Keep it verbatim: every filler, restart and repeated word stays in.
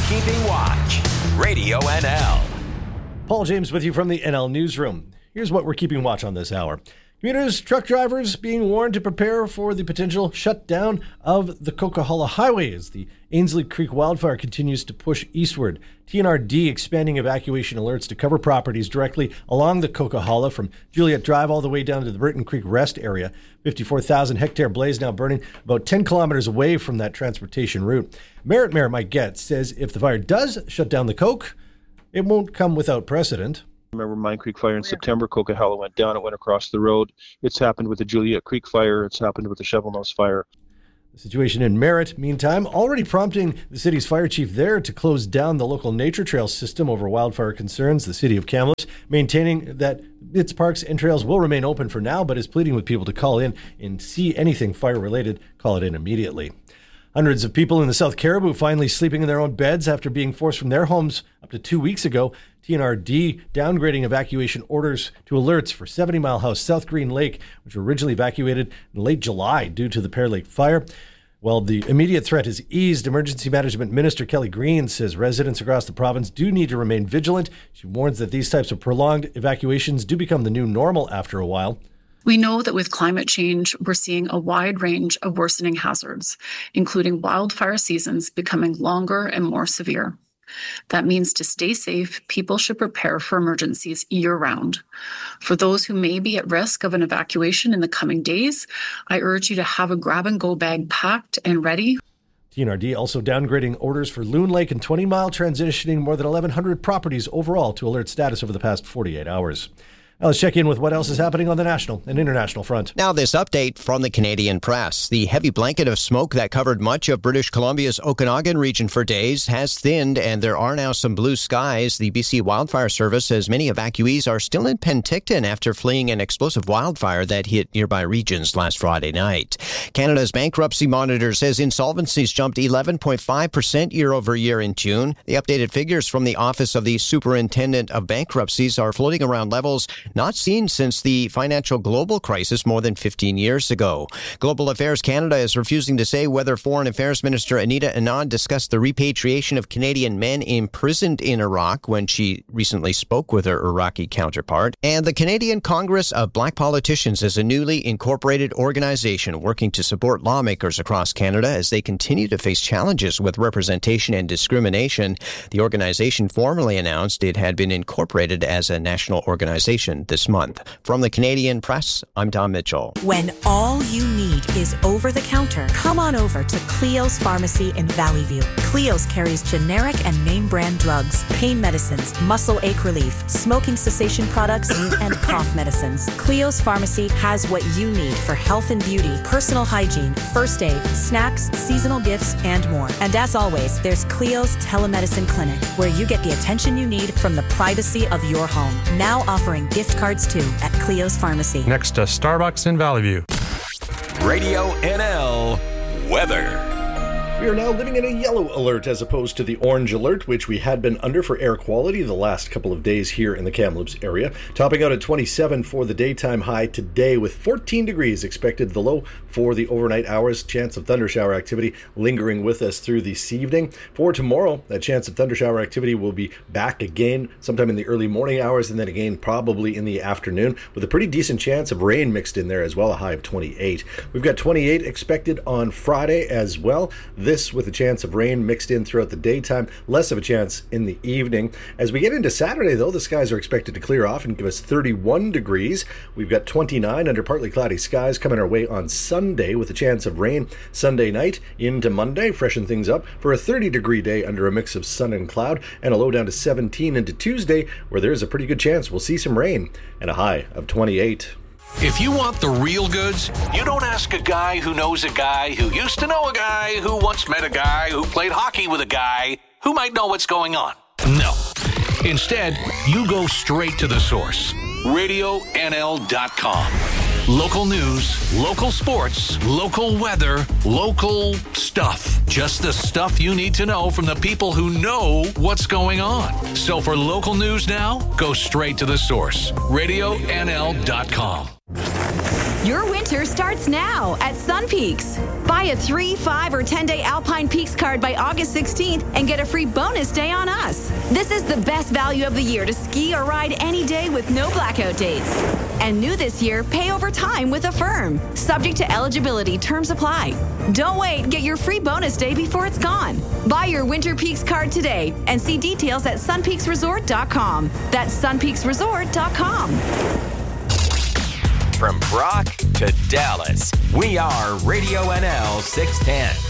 Keeping Watch, Radio N L. Paul James with you from the N L Newsroom. Here's what we're keeping watch on this hour. Commuters, truck drivers being warned to prepare for the potential shutdown of the Coquihalla Highway as the Ainslie Creek wildfire continues to push eastward. T N R D expanding evacuation alerts to cover properties directly along the Coquihalla from Juliet Drive all the way down to the Britton Creek Rest area. fifty-four thousand hectare blaze now burning about ten kilometers away from that transportation route. Merritt Mayor Mike Getz says if the fire does shut down the Coke, it won't come without precedent. Remember Mine Creek Fire in September, Coquihalla went down, it went across the road. It's happened with the Juliet Creek Fire, it's happened with the Shovel Nose Fire. The situation in Merritt, meantime, already prompting the city's fire chief there to close down the local nature trail system over wildfire concerns. The city of Kamloops maintaining that its parks and trails will remain open for now, but is pleading with people to call in and see anything fire-related, call it in immediately. Hundreds of people in the South Caribou finally sleeping in their own beds after being forced from their homes up to two weeks ago. T N R D downgrading evacuation orders to alerts for seventy Mile House, South Green Lake, which were originally evacuated in late July due to the Pear Lake fire. Well, the immediate threat has eased. Emergency Management Minister Kelly Green says residents across the province do need to remain vigilant. She warns that these types of prolonged evacuations do become the new normal after a while. We know that with climate change, we're seeing a wide range of worsening hazards, including wildfire seasons becoming longer and more severe. That means to stay safe, people should prepare for emergencies year-round. For those who may be at risk of an evacuation in the coming days, I urge you to have a grab-and-go bag packed and ready. T N R D also downgrading orders for Loon Lake and twenty Mile, transitioning more than eleven hundred properties overall to alert status over the past forty-eight hours. Now let's check in with what else is happening on the national and international front. Now this update from the Canadian press. The heavy blanket of smoke that covered much of British Columbia's Okanagan region for days has thinned, and there are now some blue skies. The B C Wildfire Service says many evacuees are still in Penticton after fleeing an explosive wildfire that hit nearby regions last Friday night. Canada's bankruptcy monitor says insolvencies jumped eleven point five percent year over year in June. The updated figures from the Office of the Superintendent of Bankruptcies are floating around levels not seen since the financial global crisis more than fifteen years ago. Global Affairs Canada is refusing to say whether Foreign Affairs Minister Anita Anand discussed the repatriation of Canadian men imprisoned in Iraq when she recently spoke with her Iraqi counterpart. And the Canadian Congress of Black Politicians is a newly incorporated organization working to support lawmakers across Canada as they continue to face challenges with representation and discrimination. The organization formally announced it had been incorporated as a national organization this month. From the Canadian Press, I'm Tom Mitchell. When all you need is over the counter, come on over to Cleo's Pharmacy in Valley View. Cleo's carries generic and name brand drugs, pain medicines, muscle ache relief, smoking cessation products, and cough medicines. Cleo's Pharmacy has what you need for health and beauty, personal hygiene, first aid, snacks, seasonal gifts, and more. And as always, there's Cleo's Telemedicine Clinic, where you get the attention you need from the privacy of your home. Now offering gift cards too at Cleo's Pharmacy. Next to Starbucks in Valley View. Radio N L weather. We are now living in a yellow alert as opposed to the orange alert, which we had been under for air quality the last couple of days here in the Kamloops area. Topping out at twenty-seven for the daytime high today with fourteen degrees expected the low for the overnight hours. Chance of thundershower activity lingering with us through this evening. For tomorrow, that chance of thundershower activity will be back again sometime in the early morning hours and then again probably in the afternoon with a pretty decent chance of rain mixed in there as well, a high of twenty-eight. We've got twenty-eight expected on Friday as well. This with a chance of rain mixed in throughout the daytime, less of a chance in the evening. As we get into Saturday, though, the skies are expected to clear off and give us thirty-one degrees. We've got twenty-nine under partly cloudy skies coming our way on Sunday with a chance of rain Sunday night into Monday. Freshen things up for a thirty degree day under a mix of sun and cloud, and a low down to seventeen into Tuesday, where there's a pretty good chance we'll see some rain and a high of twenty-eight. If you want the real goods, you don't ask a guy who knows a guy who used to know a guy who once met a guy who played hockey with a guy who might know what's going on. No. Instead, you go straight to the source. radio N L dot com. Local news, local sports, local weather, local stuff. Just the stuff you need to know from the people who know what's going on. So for local news now, go straight to the source. radio N L dot com. Your winter starts now at Sun Peaks. Buy a three, five, or ten-day Alpine Peaks card by August sixteenth and get a free bonus day on us. This is the best value of the year to ski or ride any day with no blackout dates. And new this year, pay over time with Affirm. Subject to eligibility, terms apply. Don't wait, get your free bonus day before it's gone. Buy your Winter Peaks card today and see details at sun peaks resort dot com. That's sun peaks resort dot com. From Brock to Dallas, we are Radio N L six ten.